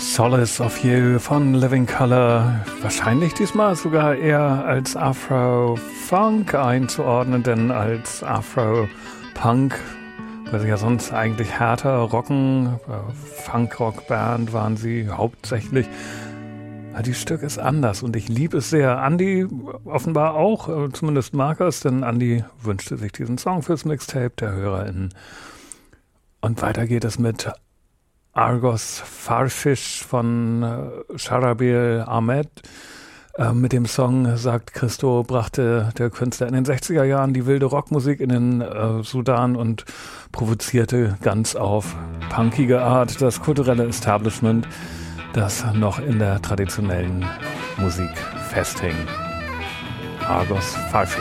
Solace of You von Living Colour, wahrscheinlich diesmal sogar eher als Afro-Funk einzuordnen, denn als Afro-Punk, weil sie ja sonst eigentlich härter rocken, Funk-Rock-Band waren sie hauptsächlich. Das Stück ist anders und ich liebe es sehr. Andi offenbar auch, zumindest mag er es, denn Andi wünschte sich diesen Song fürs Mixtape der HörerInnen. Und weiter geht es mit Argos Farfish von Sharabil Ahmed. Mit dem Song, sagt Christo, brachte der Künstler in den 60er Jahren die wilde Rockmusik in den Sudan und provozierte ganz auf punkige Art das kulturelle Establishment, das noch in der traditionellen Musik festhing. Argos Farfish.